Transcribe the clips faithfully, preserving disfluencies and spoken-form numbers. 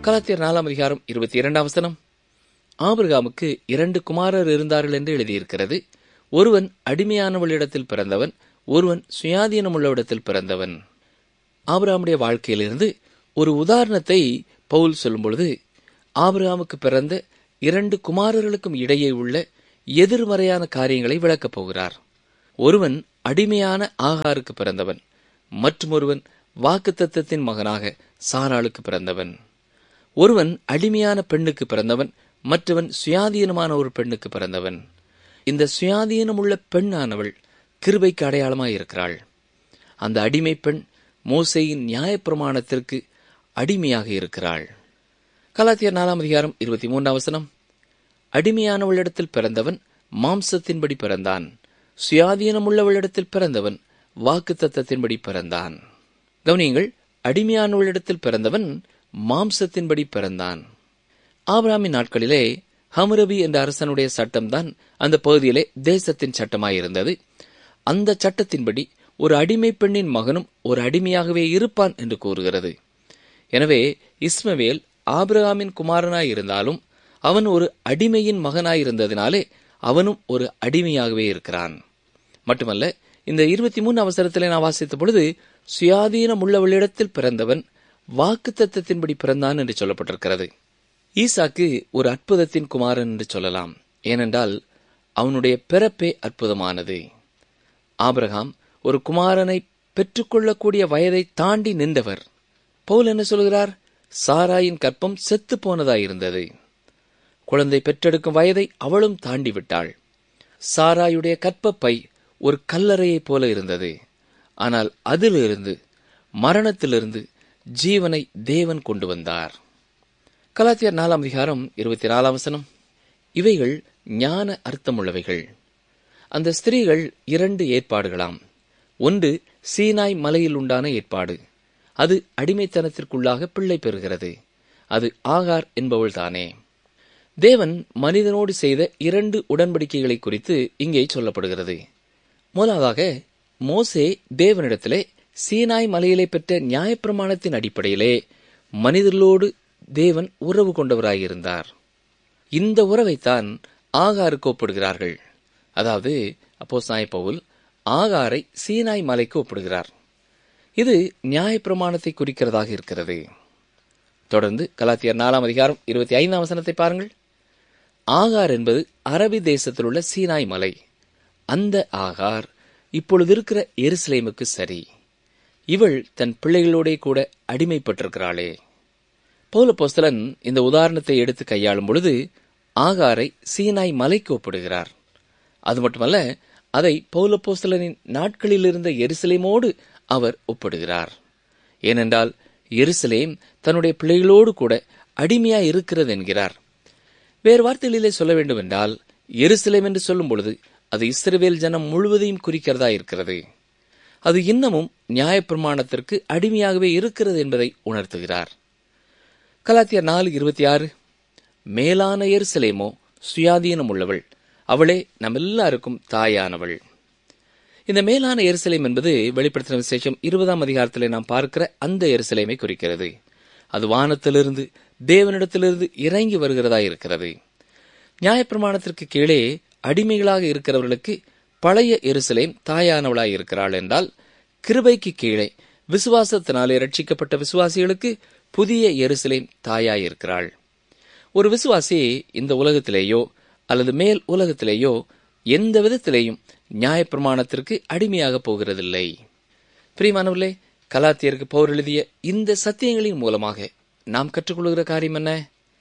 கலாத்தியர் நாலாம் அதிகாரம் இருபத்தி இரண்டாம் வசனம், ஆபிரகாமுக்கு இரண்டு குமாரர் இருந்தார்கள் என்று எழுதியிருக்கிறது. ஒருவன் அடிமையானவளிடத்தில் பிறந்தவன், ஒருவன் சுயாதீனமுள்ளவிடத்தில் பிறந்தவன். ஆபிரகாமுடைய வாழ்க்கையிலிருந்து ஒரு உதாரணத்தை பவுல் சொல்லும் பொழுது, ஆபிரகாமுக்கு பிறந்த இரண்டு குமாரர்களுக்கும் இடையே உள்ள எதிர்மறையான காரியங்களை விளக்கப் போகிறார். ஒருவன் அடிமையான ஆகாருக்கு பிறந்தவன், மற்றும் ஒருவன் வாக்குத்தத்தத்தின் மகனாக சாராளுக்கு பிறந்தவன். ஒருவன் அடிமையான பெண்ணுக்கு பிறந்தவன், மற்றவன் சுயாதீனமான ஒரு பெண்ணுக்கு பிறந்தவன். இந்த சுயாதீனமுள்ள பெண்ணானவள் கிருபைக்கு அடையாளமாயிருக்கிறாள். அந்த அடிமை பெண் மோசேயின் நியாயப்பிரமாணத்திற்கு அடிமையாக இருக்கிறாள். கலாத்தியர் நாலாம் அதிகாரம் இருபத்தி மூன்றாம் வசனம், அடிமையானவளிடத்தில் பிறந்தவன் மாம்சத்தின்படி பிறந்தான், சுயாதீனமுள்ளவளிடத்தில் பிறந்தவன் வாக்குத்தத்தத்தின்படி பிறந்தான். கவனியங்கள், அடிமையானவளிடத்தில் பிறந்தவன் மாம்சத்தின்படி பிறந்தான். ஆபிரகாமின் நாட்களிலே ஹமுரபி என்ற அரசனுடைய சட்டம்தான் அந்த பகுதியிலே தேசத்தின் சட்டமாயிருந்தது. அந்த சட்டத்தின்படி ஒரு அடிமை பெண்ணின் மகனும் ஒரு அடிமையாகவே இருப்பான் என்று கூறுகிறது. எனவே இஸ்மவேல் ஆபிரகாமின் குமாரனாயிருந்தாலும் அவன் ஒரு அடிமையின் மகனாயிருந்ததினாலே அவனும் ஒரு அடிமையாகவே இருக்கிறான். மட்டுமல்ல, இந்த இருபத்தி மூன்று அவசரத்திலே நான் வாசித்த பொழுது சுயாதீனம் உள்ளவளிடத்தில் பிறந்தவன் வாக்குத்தத்தத்தின்படி பிறந்தான் என்று சொல்லப்பட்டிருக்கிறது. ஈசாக்கு ஒரு அற்புதத்தின் குமாரன் என்று சொல்லலாம். ஏனென்றால் அவனுடைய பிறப்பே அற்புதமானது. ஆபிரகாம் ஒரு குமாரனை பெற்றுக்கொள்ளக்கூடிய வயதை தாண்டி நின்றவர். பவுல் என்ன சொல்கிறார்? சாராயின் கற்பம் செத்து போனதாயிருந்தது. குழந்தை பெற்றெடுக்கும் வயதை அவளும் தாண்டி விட்டாள். சாராயுடைய கற்பப்பை ஒரு கல்லறையைப் போல இருந்தது. ஆனால் அதிலிருந்து, மரணத்திலிருந்து ஜீவனை தேவன் கொண்டு வந்தார். கலாத்தியர் நாலாம் அதிகாரம் இருபத்தி நாலாம் வசனம், இவைகள் ஞான அர்த்தமுள்ளவைகள். அந்த ஸ்திரீகள் இரண்டு ஏற்பாடுகளாம். ஒன்று சீனாய் மலையில் உண்டான ஏற்பாடு. அது அடிமைத்தனத்திற்குள்ளாக பிள்ளை பெறுகிறது. அது ஆகார் என்பவள்தானே. தேவன் மனிதனோடு செய்த இரண்டு உடன்படிக்கைகளை குறித்து இங்கே சொல்லப்படுகிறது. முதலாவதாக, மோசே தேவனிடத்திலே சீனாய் மலையிலே பெற்ற நியாயப்பிரமாணத்தின் அடிப்படையிலே மனிதர்களோடு தேவன் உறவு கொண்டவராயிருந்தார். இந்த உறவைத்தான் ஆகாருக்கு ஒப்பிடுகிறார்கள். அதாவது அப்போஸ்தலனாகிய பவுல் ஆகாரை சீனாய் மலைக்கு ஒப்பிடுகிறார். இது நியாயப்பிரமாணத்தை குறிக்கிறதாக இருக்கிறது. தொடர்ந்து கலாத்தியர் நாலாம் அதிகாரம் இருபத்தி ஐந்தாம் வசனத்தை பாருங்கள். ஆகார் என்பது அரபி தேசத்தில் உள்ள சீனாய் மலை. அந்த ஆகார் இப்பொழுது இருக்கிற எருசலேமுக்கு சரி. இவள் தன் பிள்ளைகளோட கூட அடிமைப்பட்டிருக்கிறாளே. பவுல் அப்போஸ்தலன் இந்த உதாரணத்தை எடுத்து கையாளும் பொழுது ஆகாரை சீனாய் மலைக்கு ஒப்பிடுகிறார். அது மட்டுமல்ல, அதை பவுல் அப்போஸ்தலனின் நாட்களில் இருந்த எருசலேமோடு அவர் ஒப்பிடுகிறார். ஏனென்றால் எருசலேம் தன்னுடைய பிள்ளைகளோடு கூட அடிமையாய் இருக்கிறது என்கிறார். வேறு வார்த்தைகளிலே சொல்ல வேண்டும் என்றால், எருசலேம் என்று சொல்லும் பொழுது அது இஸ்ரவேல் ஜனம் முழுவதையும் குறிக்கிறதா இருக்கிறது. அது இன்னமும் நியாயப்பிரமாணத்திற்கு அடிமையாகவே இருக்கிறது என்பதை உணர்த்துகிறார். கலாத்தியர் நாலு இருபத்தி ஆறு, மேலான எருசலேமோ சுயாதீனம் உள்ளவள், அவளே நம் எல்லாருக்கும் தாயானவள். இந்த மேலான எருசலேம் என்பது வெளிப்படுத்தின விசேஷம் இருபதாம் அதிகாரத்திலே நாம் பார்க்கிற அந்த எருசலேமை குறிக்கிறது. அது வானத்திலிருந்து தேவனிடத்திலிருந்து இறங்கி வருகிறதா இருக்கிறது. நியாயப்பிரமாணத்திற்கு கீழே அடிமைகளாக இருக்கிறவர்களுக்கு பழைய எருசலேம் தாயானவளாய் இருக்கிறாள் என்றால், கிருபைக்கு கீழே விசுவாசத்தினாலே ரட்சிக்கப்பட்ட விசுவாசிகளுக்கு புதிய எருசலேம் தாயாயிருக்கிறாள். ஒரு விசுவாசி இந்த உலகத்திலேயோ அல்லது மேல் உலகத்திலேயோ எந்த விதத்திலேயும் நியாயப்பிரமாணத்திற்கு அடிமையாக போகிறதில்லை. பிரியமானவர்களே, கலாத்தியருக்கு பவுல் எழுதிய இந்த சத்தியங்களின் மூலமாக நாம் கற்றுக்கொள்கிற காரியம் என்ன?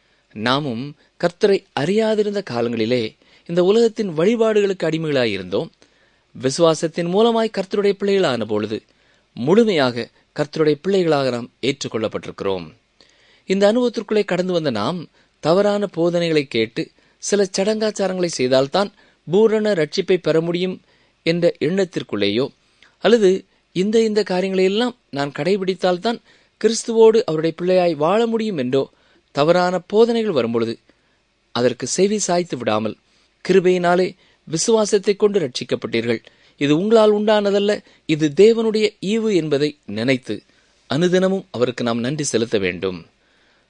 நாமும் கர்த்தரை அறியாதிருந்த காலங்களிலே இந்த உலகத்தின் வழிபாடுகளுக்கு அடிமைகளாயிருந்தோம். விசுவாசத்தின் மூலமாய் கர்த்தருடைய பிள்ளைகளான பொழுது முழுமையாக கர்த்தருடைய பிள்ளைகளாக நாம் ஏற்றுக்கொள்ளப்பட்டிருக்கிறோம். இந்த அனுபவத்திற்குள்ளே கடந்து வந்த நாம் தவறான போதனைகளை கேட்டு சில சடங்காச்சாரங்களை செய்தால்தான் பூரண ரட்சிப்பை பெற முடியும் என்ற எண்ணத்திற்குள்ளேயோ, அல்லது இந்த இந்த காரியங்களையெல்லாம் நான் கடைபிடித்தால்தான் கிறிஸ்துவோடு அவருடைய பிள்ளையாய் வாழ முடியும் என்றோ தவறான போதனைகள் வரும்பொழுது அதற்கு செவி சாய்த்து விடாமல், கிருபையினாலே விசுவாசத்தை கொண்டு ரட்சிக்கப்பட்டீர்கள், இது உங்களால் உண்டானதல்ல, இது தேவனுடைய ஈவு என்பதை நினைத்து அனுதினமும் அவருக்கு நாம் நன்றி செலுத்த வேண்டும்.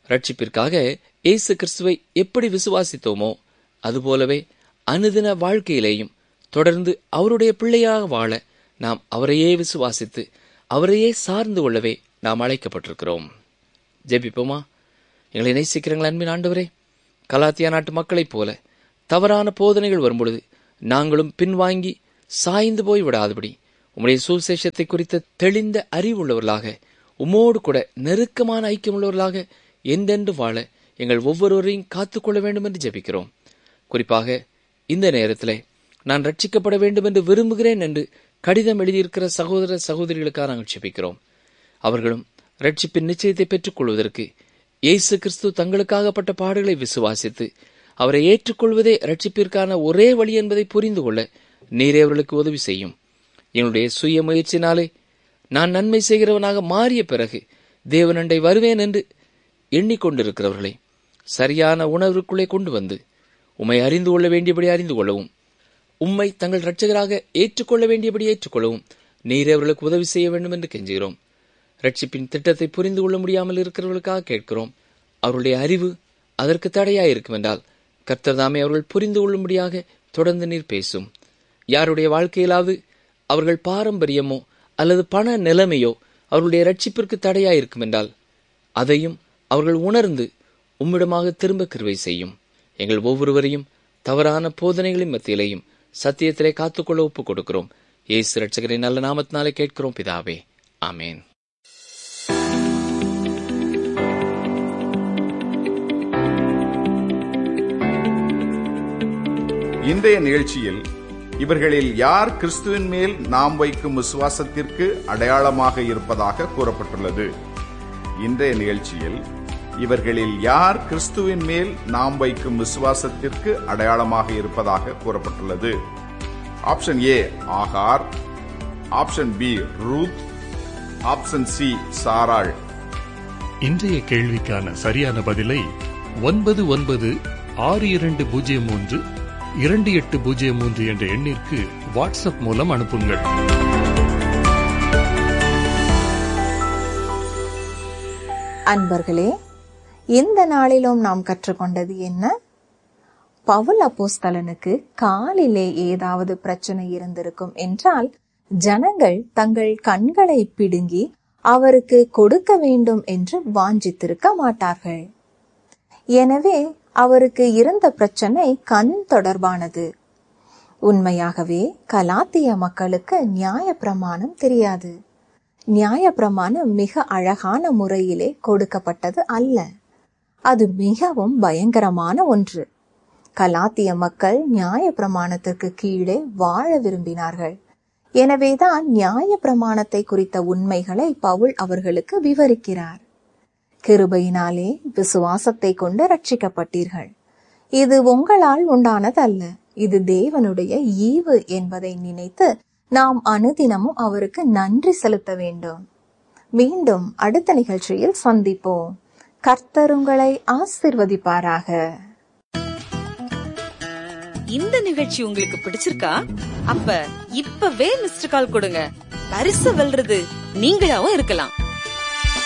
ரட்சிப்பிற்காக இயேசு கிறிஸ்துவை எப்படி விசுவாசித்தோமோ அதுபோலவே அனுதின வாழ்க்கையிலேயும் தொடர்ந்து அவருடைய பிள்ளையாக வாழ நாம் அவரையே விசுவாசித்து அவரையே சார்ந்து கொள்ளவே நாம் அழைக்கப்பட்டிருக்கிறோம். ஜெபிப்போமா. எங்களை நேசிக்கிறீங்கள் அன்பின் ஆண்டவரே, கலாத்தியா நாட்டு மக்களைப் போல தவறான போதனைகள் வரும்பொழுது நாங்களும் பின்வாங்கி சாய்ந்து போய் விடாதபடி உம்முடைய சுவிசேஷத்தை குறித்த தெளிந்த அறிவுள்ளவர்களாக, உம்மோடு கூட நெருக்கமான ஐக்கியமுள்ளவர்களாக என்றென்று வாழ எங்கள் ஒவ்வொருவரையும் காத்துக்கொள்ள வேண்டும் என்று ஜெபிக்கிறோம். குறிப்பாக இந்த நேரத்திலே நான் ரட்சிக்கப்பட வேண்டும் என்று விரும்புகிறேன் என்று கடிதம் எழுதியிருக்கிற சகோதர சகோதரிகளுக்காக நாங்கள் ஜெபிக்கிறோம். அவர்களும் ரட்சிப்பின் நிச்சயத்தை பெற்றுக் கொள்வதற்கு இயேசு கிறிஸ்து தங்களுக்காகப்பட்ட பாடுகளை விசுவாசித்து அவரை ஏற்றுக்கொள்வதே ரட்சிப்பிற்கான ஒரே வழி என்பதை புரிந்து கொள்ள நீரே அவர்களுக்கு உதவி செய்யும். என்னுடைய சுய முயற்சினாலே நான் நன்மை செய்கிறவனாக மாறிய பிறகு தேவனண்டை வருவேன் என்று எண்ணிக்கொண்டிருக்கிறவர்களை சரியான உணர்வுக்குள்ளே கொண்டு வந்து உம்மை அறிந்து கொள்ள வேண்டியபடி அறிந்து கொள்ளவும், உம்மை தங்கள் இரட்சகராக ஏற்றுக்கொள்ள வேண்டியபடி ஏற்றுக்கொள்ளவும் நீரே அவர்களுக்கு உதவி செய்ய வேண்டும் என்று கெஞ்சுகிறோம். ரட்சிப்பின் திட்டத்தை புரிந்து கொள்ள முடியாமல் இருக்கிறவர்களுக்காக கேட்கிறோம். அவருடைய அறிவு அதற்கு தடையாயிருக்கும் என்றால் கர்த்தர் தாமே அவர்கள் புரிந்து கொள்ளும்படியாக தொடர்ந்து நீர் பேசும். யாருடைய வாழ்க்கையிலாவது அவர்கள் பாரம்பரியமோ அல்லது பண நிலைமையோ அவர்களுடைய ரட்சிப்பிற்கு தடையாயிருக்கும் என்றால் அதையும் அவர்கள் உணர்ந்து உம்மிடமாக திரும்ப கிருபை செய்யும். எங்கள் ஒவ்வொருவரையும் தவறான போதனைகளின் மத்தியிலையும் சத்தியத்திலே காத்துக்கொள்ள ஒப்புக் கொடுக்கிறோம். இயேசு இரட்சகரின் நல்ல நாமத்தினாலே கேட்கிறோம் பிதாவே, ஆமேன். இன்றைய நிகழ்ச்சியில் இவர்களில் யார் கிறிஸ்துவின் மேல் நாம் வைக்கும் விசுவாசத்திற்கு அடையாளமாக இருப்பதாக கூறப்பட்டுள்ளது. இன்றைய நிகழ்ச்சியில் இவர்களில் யார் கிறிஸ்துவின் மேல் நாம் வைக்கும் விசுவாசத்திற்கு அடையாளமாக இருப்பதாக கூறப்பட்டுள்ளது. Option A Hagar, option B Ruth, option C சாராள். இன்றைய கேள்விக்கான சரியான பதிலை ஒன்பது ஒன்பது ஆறு இரண்டு பூஜ்ஜியம் மூன்று இரண்டு எட்டு பூஜ்ஜியம் மூன்று என்ற எண்ணிற்கு வாட்ஸ்அப் மூலம் அனுப்புங்கள். அன்பர்களே, இந்த நாளிலும் நாம் கற்றுக்கொண்டது என்ன? பவுல் அப்போஸ்தலனுக்கு காலிலே ஏதாவது பிரச்சனை இருந்திருக்கும் என்றால் ஜனங்கள் தங்கள் கண்களை பிடுங்கி அவருக்கு கொடுக்க வேண்டும் என்று வாஞ்சித்திருக்க மாட்டார்கள். எனவே அவருக்கு இருந்த பிரச்சனை கண் தொடர்பானது. உண்மையாகவே கலாத்திய மக்களுக்கு நியாய பிரமாணம் தெரியாது. நியாய பிரமாணம் மிக அழகான முறையிலே கொடுக்கப்பட்டது அல்ல. அது மிகவும் பயங்கரமான ஒன்று. கலாத்திய மக்கள் நியாய பிரமாணத்திற்கு கீழே வாழ விரும்பினார்கள். எனவேதான் நியாய பிரமாணத்தை குறித்த உண்மைகளை பவுல் அவர்களுக்கு விவரிக்கிறார். கிருபையினாலே விசுவாசத்தை கொண்டு ரட்சிக்கப்பட்டீர்கள். இது உங்களால் உண்டானதல்ல, இது தேவனுடைய ஈவு என்பதை நினைத்து நாம் அனுதினமும் அவருக்கு நன்றி செலுத்த வேண்டும். மீண்டும் அடுத்த நிகழ்ச்சியில் சந்திப்போம். கர்த்தர் உங்களை ஆசீர்வதிப்பாராக. இந்த நிகழ்ச்சி உங்களுக்கு பிடிச்சிருக்கா? அப்ப இப்பவே மிஸ்டர் கால் கொடுங்க. பரிசு வெல்றது நீங்களாவும் இருக்கலாம்.